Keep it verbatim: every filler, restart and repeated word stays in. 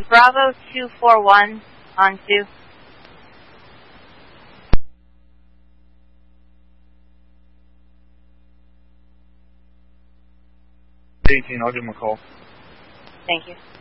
Bravo two four one on two. eighteen, I'll give him a call. Thank you.